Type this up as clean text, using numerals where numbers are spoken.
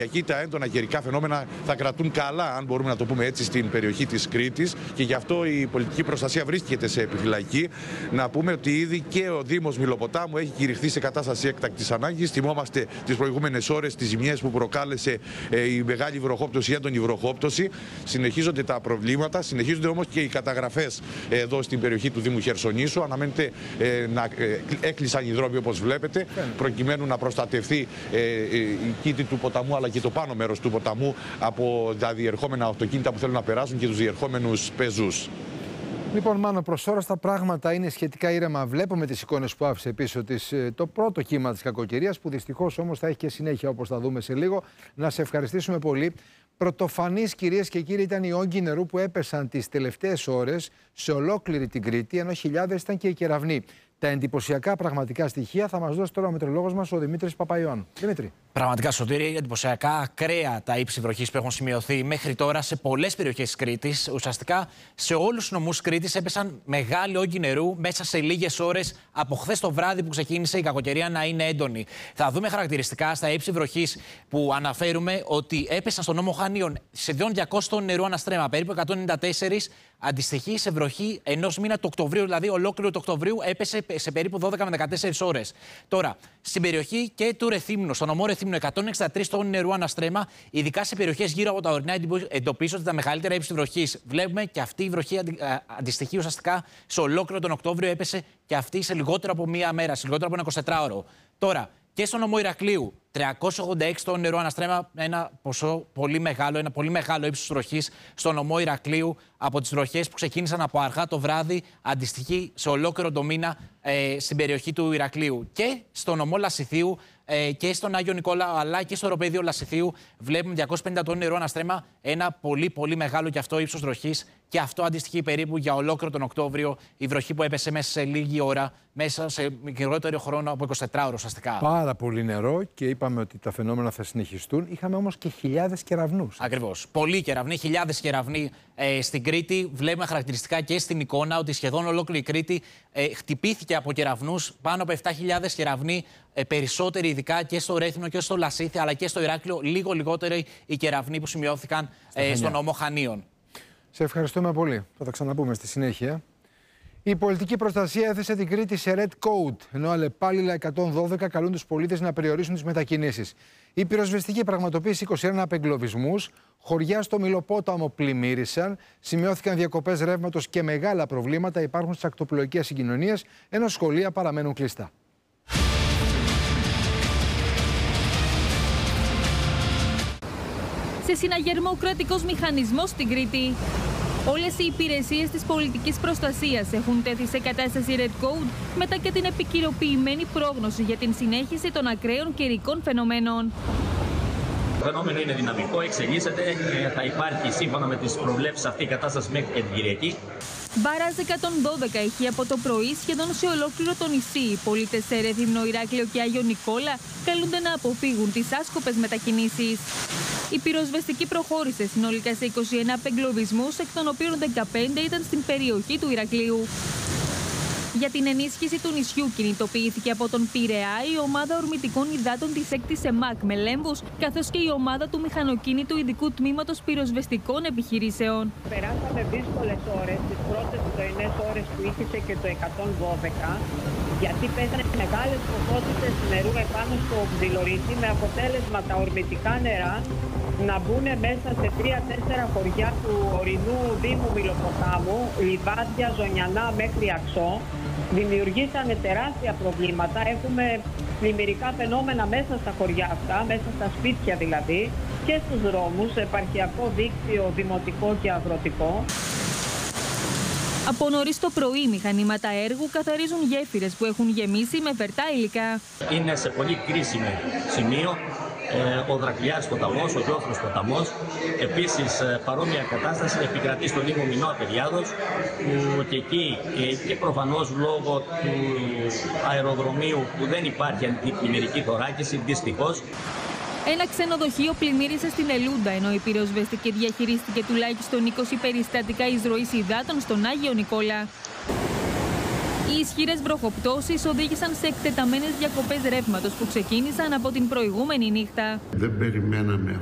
Εκεί τα έντονα καιρικά φαινόμενα θα κρατούν καλά, αν μπορούμε να το πούμε έτσι, στην περιοχή της Κρήτης και γι' αυτό η πολιτική προστασία βρίσκεται σε επιφυλακή. Να πούμε ότι ήδη και ο Δήμος Μηλοποτάμου έχει κηρυχθεί σε κατάσταση έκτακτης ανάγκης. Θυμόμαστε τις προηγούμενες ώρες τις ζημιές που προκάλεσε η μεγάλη βροχόπτωση, η έντονη βροχόπτωση. Συνεχίζονται τα προβλήματα, συνεχίζονται όμως και οι καταγραφές εδώ στην περιοχή του Δήμου Χερσονήσου. Αναμένεται να έκλεισαν οι δρόμοι όπως βλέπετε, προκειμένου να προστατευτεί η κήτη του ποταμού αλλά και το πάνω μέρος του ποταμού από τα διερχόμενα αυτοκίνητα που θέλουν να περάσουν και τους διερχόμενους πεζούς. Λοιπόν, Μάνο, προς ώρας τα πράγματα είναι σχετικά ήρεμα. Βλέπουμε τις εικόνες που άφησε πίσω της το πρώτο κύμα της κακοκαιρίας, που δυστυχώς όμως θα έχει και συνέχεια, όπως θα δούμε σε λίγο. Να σε ευχαριστήσουμε πολύ. Πρωτοφανείς, κυρίες και κύριοι, ήταν οι όγκοι νερού που έπεσαν τις τελευταίες ώρες σε ολόκληρη την Κρήτη, ενώ χιλιάδες ήταν και οι κεραυνοί. Τα εντυπωσιακά πραγματικά στοιχεία θα μας δώσει τώρα ο μετεωρολόγος μας, ο Δημήτρης Παπαϊωάννου. Δημήτρη. Πραγματικά, Σωτήρη, εντυπωσιακά ακραία τα ύψη βροχής που έχουν σημειωθεί μέχρι τώρα σε πολλές περιοχές της Κρήτης. Ουσιαστικά σε όλους τους νομούς Κρήτης έπεσαν μεγάλοι όγκοι νερού μέσα σε λίγες ώρες από χθες το βράδυ που ξεκίνησε η κακοκαιρία να είναι έντονη. Θα δούμε χαρακτηριστικά στα ύψη βροχής που αναφέρουμε ότι έπεσαν στον νόμο Χανίων σχεδόν 200 τόνοι νερού αναστρέμα, περίπου 194. Αντιστοιχεί σε βροχή ενός μήνα του Οκτωβρίου, δηλαδή ολόκληρο του Οκτωβρίου έπεσε σε περίπου 12 με 14 ώρες. Τώρα, στην περιοχή και του Ρεθύμνου, στον νομό Ρεθύμνου, 163 τόνοι νερού αναστρέμα, ειδικά σε περιοχές γύρω από τα ορεινά, εντοπίζονται τα μεγαλύτερα ύψη βροχής. Βλέπουμε και αυτή η βροχή αντιστοιχεί ουσιαστικά σε ολόκληρο τον Οκτώβριο, έπεσε και αυτή σε λιγότερο από μία μέρα, σε λιγότερο από ένα 24ωρο. Τώρα, και στον νομό Ηρακλείου, 386 τόνοι νερού αναστρέμα, ένα ποσό πολύ μεγάλο, ένα πολύ μεγάλο ύψος βροχής στον νομό Ηρακλείου από τις βροχές που ξεκίνησαν από αργά το βράδυ, αντιστοιχεί σε ολόκληρο το μήνα στην περιοχή του Ηρακλείου. Και στον νομό Λασιθίου και στον Άγιο Νικόλα, αλλά και στο οροπέδιο Λασιθίου, βλέπουμε 250 τόνοι νερού αναστρέμα, ένα πολύ μεγάλο και αυτό ύψος βροχής. Και αυτό αντιστοιχεί περίπου για ολόκληρο τον Οκτώβριο η βροχή που έπεσε μέσα σε λίγη ώρα, μέσα σε μικρότερο χρόνο από 24 ώρες ουσιαστικά. Πάρα πολύ νερό και είπαμε ότι τα φαινόμενα θα συνεχιστούν. Είχαμε όμως και χιλιάδες κεραυνούς. Ακριβώς. Πολλοί κεραυνοί, χιλιάδες κεραυνοί στην Κρήτη. Βλέπουμε χαρακτηριστικά και στην εικόνα ότι σχεδόν ολόκληρη η Κρήτη χτυπήθηκε από κεραυνούς. Πάνω από 7.000 κεραυνοί, περισσότεροι ειδικά και στο Ρέθυμνο και στο Λασίθι, αλλά και στο Ηράκλειο. Λίγο λιγότεροι οι κεραυνοί που σημειώθηκαν στον νομό Χανίων. Σε ευχαριστούμε πολύ. Θα τα ξαναπούμε στη συνέχεια. Η πολιτική προστασία έθεσε την Κρήτη σε Red Code, ενώ αλλεπάλληλα 112 καλούν τους πολίτες να περιορίσουν τις μετακινήσεις. Η πυροσβεστική πραγματοποίησε 21 απεγκλωβισμούς, χωριά στο Μηλοπόταμο πλημμύρισαν, σημειώθηκαν διακοπές ρεύματος και μεγάλα προβλήματα υπάρχουν στις ακτοπλοϊκές συγκοινωνίες, ενώ σχολεία παραμένουν κλειστά. Σε συναγερμό κρατικός μηχανισμός στην Κρήτη. Όλες οι υπηρεσίες της πολιτικής προστασίας έχουν τέθει σε κατάσταση Red Code μετά και την επικυροποιημένη πρόγνωση για την συνέχιση των ακραίων καιρικών φαινομένων. Το φαινόμενο είναι δυναμικό, εξελίσσεται, θα υπάρχει σύμφωνα με τις προβλέψεις αυτή η κατάσταση μέχρι και την Κυριακή. Μπάραζ 112 έχει από το πρωί σχεδόν σε ολόκληρο το νησί. Οι πολίτες σε Ρέθυμνο, Ηράκλειο και Άγιο Νικόλα καλούνται να αποφύγουν τις άσκοπες μετακινήσεις. Η πυροσβεστική προχώρησε συνολικά σε 21 απεγκλωβισμούς, εκ των οποίων 15 ήταν στην περιοχή του Ηρακλείου. Για την ενίσχυση του νησιού κινητοποιήθηκε από τον Πειραιά η ομάδα ορμητικών υδάτων της 6ης ΕΜΑΚ με λέμβους, καθώς και η ομάδα του μηχανοκίνητου ειδικού τμήματος πυροσβεστικών επιχειρήσεων. Περάσαμε δύσκολες ώρες, τις πρώτες πρωινές ώρες που ήθισε και το 112, γιατί πέσανε μεγάλες ποσότητες νερού επάνω στο ξυλορύθι, με αποτέλεσμα τα ορμητικά νερά να μπουν μέσα σε 3-4 χωριά του ορεινού Δήμου Μηλοποτάμου, Λιβάδια, Ζωνιανά μέχρι Αξό. Δημιουργήσανε τεράστια προβλήματα. Έχουμε πλημμυρικά φαινόμενα μέσα στα χωριά αυτά, μέσα στα σπίτια δηλαδή, και στους δρόμους, επαρχιακό δίκτυο, δημοτικό και αγροτικό. Από νωρίς το πρωί, μηχανήματα έργου καθαρίζουν γέφυρες που έχουν γεμίσει με φερτά υλικά. Είναι σε πολύ κρίσιμο σημείο ο Δρακλιάς ποταμός, ο Γιώθρος ποταμός. Επίσης, παρόμοια κατάσταση επικρατεί στο Δήμο Μινώα Περιάδος, που και εκεί και προφανώς λόγω του αεροδρομίου που δεν υπάρχει αντιπλημμυρική θωράκιση, δυστυχώς. Ένα ξενοδοχείο πλημμύρισε στην Ελούντα, ενώ η πυροσβεστική διαχειρίστηκε τουλάχιστον 20 περιστατικά εισρωής υδάτων στον Άγιο Νικόλα. Οι ισχυρές βροχοπτώσεις οδήγησαν σε εκτεταμένες διακοπές ρεύματος που ξεκίνησαν από την προηγούμενη νύχτα. Δεν περιμέναμε